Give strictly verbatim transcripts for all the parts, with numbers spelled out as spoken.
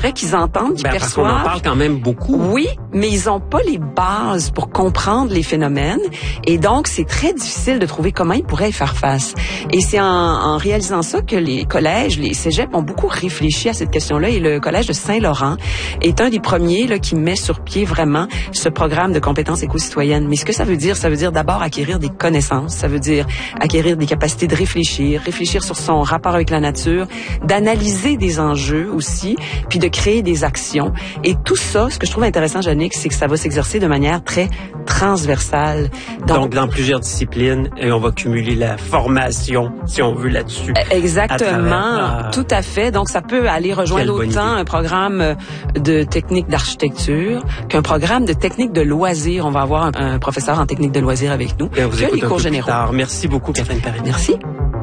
vrai qu'ils entendent, qu'ils ben, perçoivent. Parce qu'on en parle quand même beaucoup. Oui, mais ils ont pas les bases pour comprendre les phénomènes. Et donc, c'est très difficile de trouver comment ils pourraient y faire face. Et c'est en, en réalisant ça que les collèges, les cégeps ont beaucoup réfléchi à cette question-là. Et le collège de Saint-Laurent est un des premiers là, qui met sur pied vraiment ce programme de compétences éco-citoyennes. Mais ce que ça veut dire, ça veut dire d'abord acquérir des connaissances. Ça veut dire acquérir des capacités de réfléchir, réfléchir sur son rapport avec la nature, d'analyser des enjeux aussi, puis de créer des actions. Et tout ça, ce que je trouve intéressant, Jannick, c'est que ça va s'exercer de manière très transversale. Donc, Donc dans plusieurs disciplines, et on va cumuler la formation, si on veut, là-dessus. Exactement, à travers, tout à fait. Donc, ça peut aller rejoindre autant un programme de technique d'architecture qu'un programme de technique de loisirs. On va avoir un, un professeur en technique de loisirs avec nous. Et on vous écoute les cours généraux. Merci beaucoup, Catherine Paré. Merci.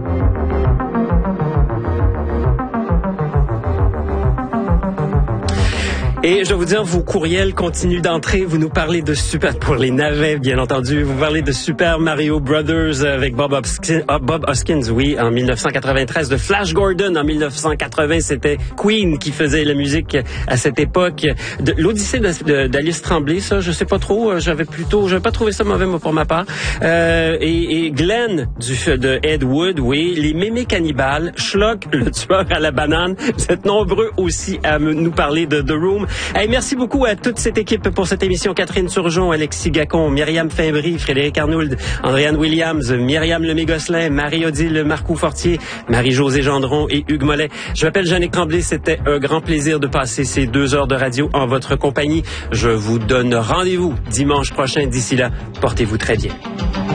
Et je vais vous dire, vos courriels continuent d'entrer. Vous nous parlez de Super, pour les navets, bien entendu. Vous parlez de Super Mario Brothers avec Bob Hoskins, Bob Hoskins, oui, en dix-neuf cent quatre-vingt-treize. De Flash Gordon en dix-neuf cent quatre-vingts. C'était Queen qui faisait la musique à cette époque. De l'Odyssée d'Alice Tremblay, ça, je sais pas trop. J'avais plutôt, j'avais pas trouvé ça mauvais, moi, pour ma part. Euh, et, et Glenn du, de Ed Wood, oui. Les Mémés cannibales. Schlock, le tueur à la banane. Vous êtes nombreux aussi à nous parler de The Room. Hey, merci beaucoup à toute cette équipe pour cette émission. Catherine Turgeon, Alexis Gacon, Myriam Fimbry, Frédéric Arnould, Andréane Williams, Myriam Lemay-Gosselin, Marie-Odile Marcoux-Fortier, Marie-Josée Gendron et Hugues Mollet. Je m'appelle Jannick Tremblay. C'était un grand plaisir de passer ces deux heures de radio en votre compagnie. Je vous donne rendez-vous dimanche prochain. D'ici là, portez-vous très bien.